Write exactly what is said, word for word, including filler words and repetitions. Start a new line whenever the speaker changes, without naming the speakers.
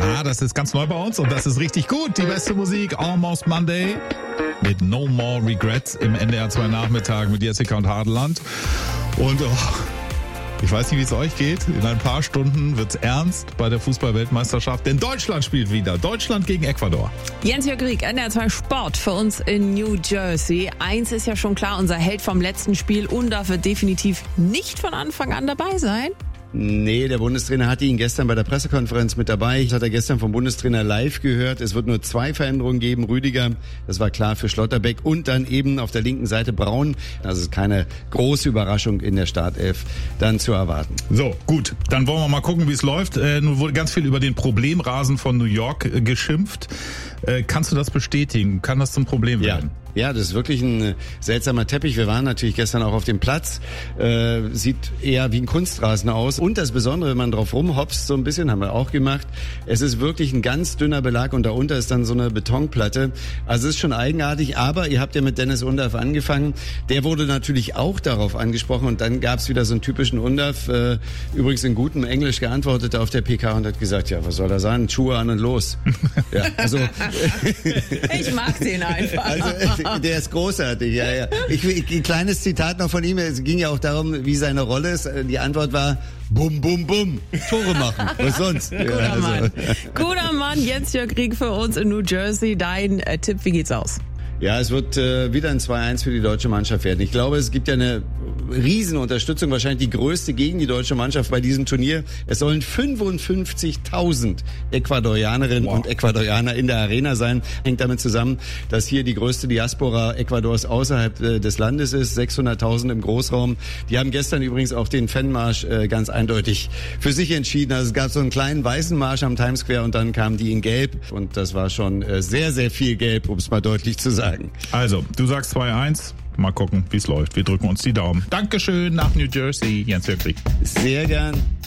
Ja, das ist ganz neu bei uns und das ist richtig gut. Die beste Musik, Almost Monday, mit No More Regrets im N D R zwei Nachmittag mit Jessica und Hadeland. Und oh, ich weiß nicht, wie es euch geht. In ein paar Stunden wird's ernst bei der Fußball-Weltmeisterschaft, denn Deutschland spielt wieder. Deutschland gegen Ecuador.
Jens-Jörg Rieck, N D R zwei Sport für uns in New Jersey. Eins ist ja schon klar, unser Held vom letzten Spiel, Undav, wird definitiv nicht von Anfang an dabei sein.
Nee, der Bundestrainer hatte ihn gestern bei der Pressekonferenz mit dabei. Das hat er gestern vom Bundestrainer live gehört. Es wird nur zwei Veränderungen geben. Rüdiger, das war klar für Schlotterbeck, und dann eben auf der linken Seite Braun. Also ist keine große Überraschung in der Startelf dann zu erwarten.
So, gut. Dann wollen wir mal gucken, wie es läuft. Äh, nun wurde ganz viel über den Problemrasen von New York äh, geschimpft. Äh, kannst du das bestätigen? Kann das zum Problem werden?
Ja. Ja, das ist wirklich ein seltsamer Teppich. Wir waren natürlich gestern auch auf dem Platz. Äh, sieht eher wie ein Kunstrasen aus. Und das Besondere, wenn man drauf rumhopst, so ein bisschen, haben wir auch gemacht, es ist wirklich ein ganz dünner Belag und darunter ist dann so eine Betonplatte. Also es ist schon eigenartig, aber ihr habt ja mit Dennis Undav angefangen. Der wurde natürlich auch darauf angesprochen und dann gab es wieder so einen typischen Undav, äh, übrigens in gutem Englisch geantwortet auf der P K und hat gesagt, ja, was soll er sagen? Schuhe an und los. Ja, also
Ich mag den einfach.
Also, der ist großartig, ja, ja. Ich, ich, ein kleines Zitat noch von ihm. Es ging ja auch darum, wie seine Rolle ist. Die Antwort war, bum, bum, bum. Tore machen. Was sonst?
Guter
ja, also.
Mann. Guter Mann, Jens-Jörg Rieck für uns in New Jersey. Dein äh, Tipp, wie geht's aus?
Ja, es wird äh, wieder ein zwei eins für die deutsche Mannschaft werden. Ich glaube, es gibt ja eine Riesenunterstützung, wahrscheinlich die größte gegen die deutsche Mannschaft bei diesem Turnier. Es sollen fünfundfünfzigtausend Ecuadorianerinnen wow. und Ecuadorianer in der Arena sein. Hängt damit zusammen, dass hier die größte Diaspora Ecuadors außerhalb äh, des Landes ist, sechshunderttausend im Großraum. Die haben gestern übrigens auch den Fanmarsch äh, ganz eindeutig für sich entschieden. Also es gab so einen kleinen weißen Marsch am Times Square und dann kamen die in Gelb und das war schon äh, sehr, sehr viel Gelb, um es mal deutlich zu sagen.
Also, du sagst zwei eins. Mal gucken, wie es läuft. Wir drücken uns die Daumen. Dankeschön nach New Jersey, Jens-Jörg Rieck.
Sehr gern.